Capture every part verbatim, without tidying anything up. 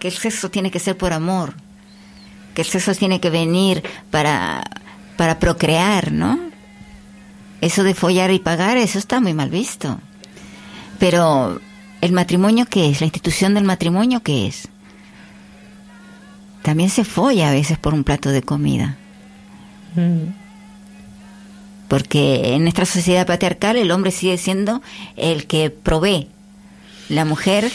que el sexo tiene que ser por amor, que el sexo tiene que venir para, para procrear, ¿no? Eso de follar y pagar, eso está muy mal visto. Pero ¿el matrimonio qué es? ¿La institución del matrimonio qué es? También se folla a veces por un plato de comida. Mm. Porque en nuestra sociedad patriarcal el hombre sigue siendo el que provee, la mujer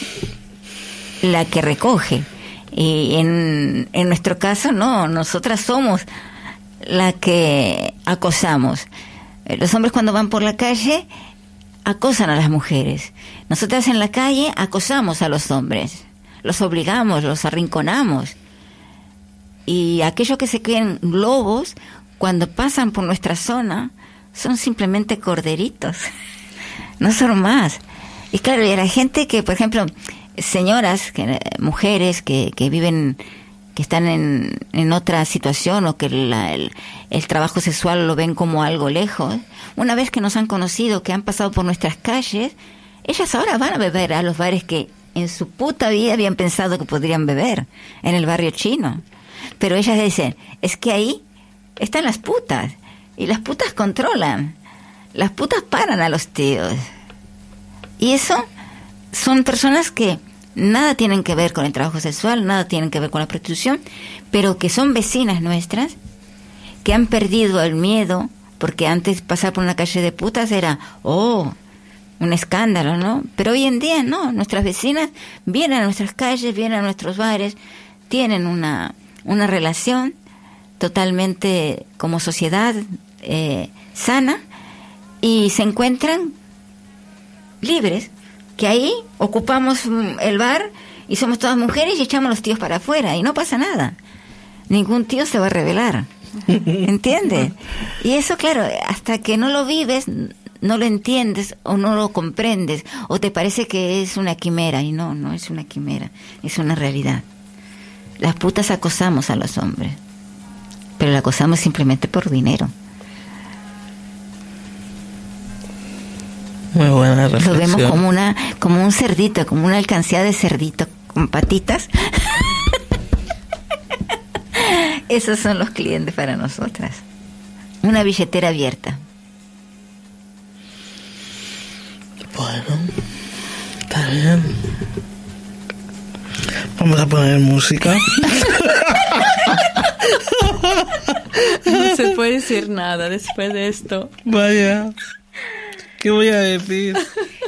la que recoge. Y en, en nuestro caso no, nosotras somos la que acosamos. Los hombres cuando van por la calle acosan a las mujeres. Nosotras en la calle acosamos a los hombres, los obligamos, los arrinconamos. Y aquellos que se creen lobos, cuando pasan por nuestra zona, son simplemente corderitos, no son más. Y claro, y a la gente que, por ejemplo, señoras, que, mujeres que, que viven, que están en, en otra situación o que la, el, el trabajo sexual lo ven como algo lejos, una vez que nos han conocido, que han pasado por nuestras calles, ellas ahora van a beber a los bares que en su puta vida habían pensado que podrían beber, en el barrio chino. Pero ellas dicen, es que ahí están las putas, y las putas controlan, las putas paran a los tíos. Y eso son personas que nada tienen que ver con el trabajo sexual, nada tienen que ver con la prostitución, pero que son vecinas nuestras, que han perdido el miedo, porque antes pasar por una calle de putas era, oh, un escándalo, ¿no? Pero hoy en día no, nuestras vecinas vienen a nuestras calles, vienen a nuestros bares, tienen una, una relación totalmente como sociedad eh, sana, y se encuentran libres, que ahí ocupamos el bar y somos todas mujeres y echamos a los tíos para afuera y no pasa nada, ningún tío se va a rebelar, ¿entiendes? Y eso, claro, hasta que no lo vives no lo entiendes o no lo comprendes, o te parece que es una quimera, y no, no es una quimera, es una realidad. Las putas acosamos a los hombres, pero la acosamos simplemente por dinero. Muy buena reflexión. Lo vemos como una, como un cerdito, como una alcancía de cerdito con patitas. Esos son los clientes para nosotras. Una billetera abierta. Bueno, está bien. Vamos a poner música. No se puede decir nada después de esto. Vaya. ¿Qué voy a decir?